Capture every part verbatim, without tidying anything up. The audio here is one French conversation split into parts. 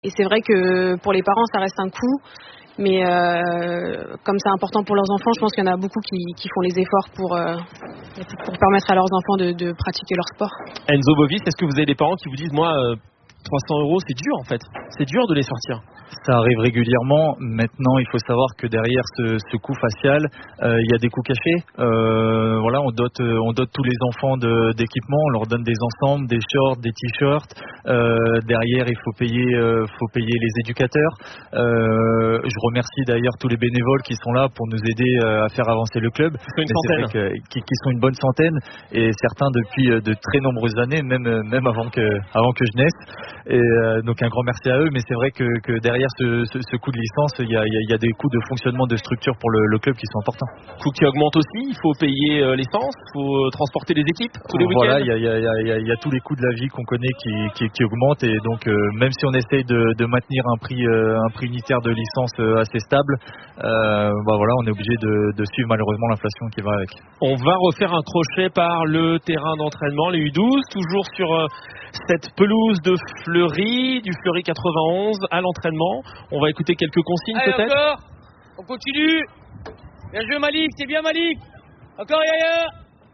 et c'est vrai que pour les parents, ça reste un coût. Mais euh, comme c'est important pour leurs enfants, je pense qu'il y en a beaucoup qui, qui font les efforts pour, euh, pour permettre à leurs enfants de, de pratiquer leur sport. Enzo Bovis, est-ce que vous avez des parents qui vous disent, moi, euh, trois cents euros, c'est dur en fait. C'est dur de les sortir. Ça arrive régulièrement. Maintenant, il faut savoir que derrière ce, ce coût facial, euh, il y a des coûts cachés. Euh, voilà, on dote, on dote tous les enfants de, d'équipements, on leur donne des ensembles, des shorts, des t-shirts. Euh, derrière, il faut payer, euh, faut payer les éducateurs. Euh, je remercie d'ailleurs tous les bénévoles qui sont là pour nous aider euh, à faire avancer le club. Une centaine. C'est vrai que, qui, qui sont une bonne centaine et certains depuis de très nombreuses années, même même avant que avant que je naisse. Et euh, donc un grand merci à eux. Mais c'est vrai que, que derrière ce, ce, ce coût de licence, il y a, il y a des coûts de fonctionnement de structure pour le, le club qui sont importants. Coûts qui augmentent aussi. Il faut payer euh, l'essence, il faut euh, transporter les équipes tous les voilà, week-ends. Voilà, il y a, il y, a, il y, a, il y a tous les coûts de la vie qu'on connaît qui, qui, qui augmentent et donc euh, même si on essaye de, de maintenir un prix, euh, un prix unitaire de licence euh, assez stable, euh, bah voilà, on est obligé de, de suivre malheureusement l'inflation qui va avec. On va refaire un crochet par le terrain d'entraînement, les U douze, toujours sur euh, cette pelouse de Fleury, du Fleury quatre-vingt-onze à l'entraînement. On va écouter quelques consignes. Allez, peut-être. Encore, on continue. Bien joué Malik, c'est bien Malik. Encore Yaya.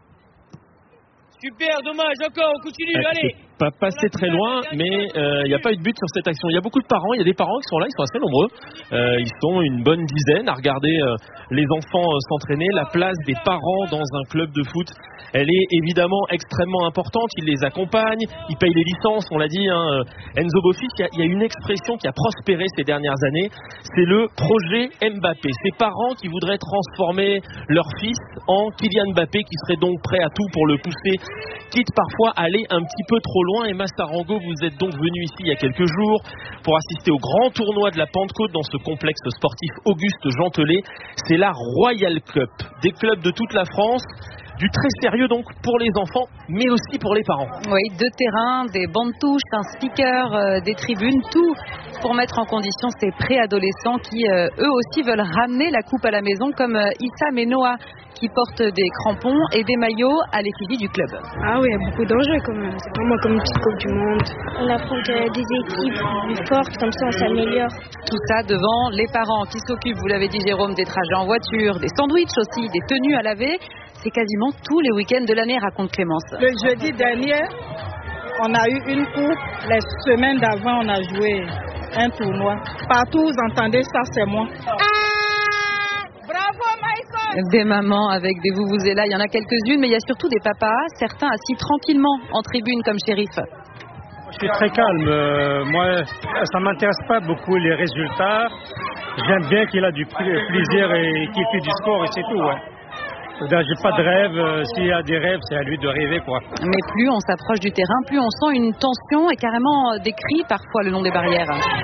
Super, dommage, encore, on continue, Euh, allez. c'est pas passé très loin, mais il euh, n'y a pas eu de but sur cette action. Il y a beaucoup de parents, il y a des parents qui sont là, ils sont assez nombreux. Euh, ils sont une bonne dizaine à regarder euh, les enfants euh, s'entraîner. La place des parents dans un club de foot, elle est évidemment extrêmement importante. Ils les accompagnent, ils payent les licences, on l'a dit. Hein. Enzo Bovis, il y, y a une expression qui a prospéré ces dernières années, c'est le projet Mbappé. Ces parents qui voudraient transformer leur fils en Kylian Mbappé, qui serait donc prêt à tout pour le pousser, quitte parfois à aller un petit peu trop loin. Emma Sarango, vous êtes donc venu ici il y a quelques jours pour assister au grand tournoi de la Pentecôte dans ce complexe sportif Auguste Gentelet. C'est la Royal Cup, des clubs de toute la France. Du très sérieux donc pour les enfants, mais aussi pour les parents. Oui, deux terrains, des bandes touches, un speaker, euh, des tribunes, tout pour mettre en condition ces préadolescents qui euh, eux aussi veulent ramener la coupe à la maison, comme euh, Issam et Noah qui portent des crampons et des maillots à l'effigie du club. Ah oui, il y a beaucoup d'enjeux quand même. C'est vraiment comme une petite coupe du monde. On affronte euh, des équipes plus fortes, comme ça on s'améliore. Tout ça devant les parents qui s'occupent, vous l'avez dit Jérôme, des trajets en voiture, des sandwichs aussi, des tenues à laver. C'est quasiment tous les week-ends de l'année, raconte Clémence. Le jeudi dernier, on a eu une coupe. La semaine d'avant, on a joué un tournoi. Partout où vous entendez ça, c'est moi. Ah, bravo Michael! Des mamans avec des vuvuzelas, il y en a quelques-unes, mais il y a surtout des papas, certains assis tranquillement en tribune comme shérif. Je suis très calme. Euh, moi, ça m'intéresse pas beaucoup les résultats. J'aime bien qu'il a du plaisir et qu'il fait du sport et c'est tout. Ouais. J'ai pas de rêve, euh, s'il y a des rêves, c'est à lui de rêver quoi. Mais plus on s'approche du terrain, plus on sent une tension et carrément des cris parfois le long des barrières.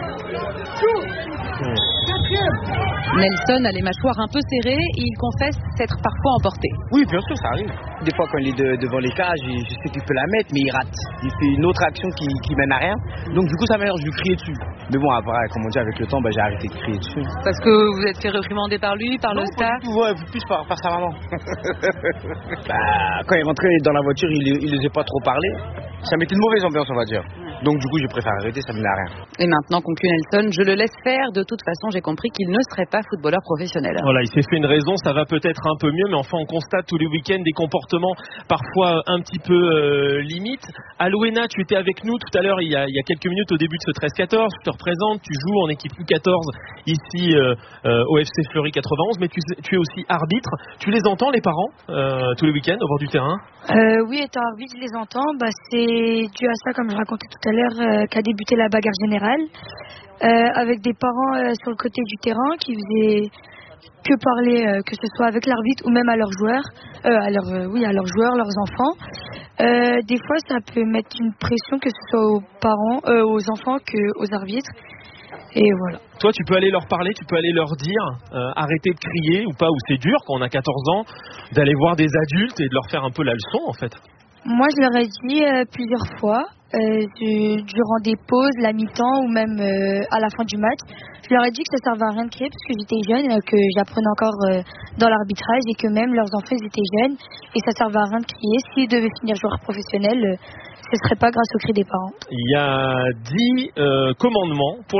Mmh. Nelson a les mâchoires un peu serrées et il confesse s'être parfois emporté. Oui, bien sûr, ça arrive. Des fois, quand il est de, devant les cages, je sais qu'il peut la mettre, mais il rate. Il fait une autre action qui, qui mène à rien. Donc, du coup, ça m'énerve, je lui crie dessus. Mais bon, après, comme on dit, avec le temps, bah, j'ai arrêté de crier dessus. Parce que vous êtes fait réprimander par lui, par non, le staff? Ouais, plus par, par sa maman. Bah, quand il est rentré dans la voiture, il, il osait pas trop parler. Ça mettait une mauvaise ambiance, on va dire. Donc du coup, je préfère arrêter, ça ne mène à rien. Et maintenant, conclut Nelson, je le laisse faire. De toute façon, j'ai compris qu'il ne serait pas footballeur professionnel. Voilà, il s'est fait une raison, ça va peut-être un peu mieux, mais enfin, on constate tous les week-ends des comportements parfois un petit peu euh, limites. Alouena, tu étais avec nous tout à l'heure, il y a, il y a quelques minutes au début de ce treize quatorze. Tu te représentes, tu joues en équipe U quatorze ici euh, euh, au F C Fleury quatre-vingt-onze, mais tu, tu es aussi arbitre. Tu les entends, les parents, euh, tous les week-ends au bord du terrain? euh, Oui, étant arbitre, je les entends. Bah, c'est dû à ça, comme je racontais tout à l'heure, euh, qu'a débuté la bagarre générale, euh, avec des parents euh, sur le côté du terrain qui faisaient que parler, euh, que ce soit avec l'arbitre ou même à leurs joueurs, euh, à leurs, euh, oui, à leurs joueurs, leurs enfants. Euh, des fois, ça peut mettre une pression, que ce soit aux parents, euh, aux enfants, qu'aux arbitres. Et voilà. Toi, tu peux aller leur parler, tu peux aller leur dire euh, arrêtez de crier ou pas, ou c'est dur quand on a quatorze ans d'aller voir des adultes et de leur faire un peu la leçon en fait. Moi, je leur ai dit euh, plusieurs fois, euh, du, durant des pauses, la mi-temps ou même euh, à la fin du match. Je leur ai dit que ça servait à rien de crier parce que j'étais jeune, euh, que j'apprenais encore euh, dans l'arbitrage et que même leurs enfants ils étaient jeunes et ça servait à rien de crier. S'ils devaient finir joueur professionnel, euh, ce serait pas grâce au cri des parents. Il y a dix euh, commandements pour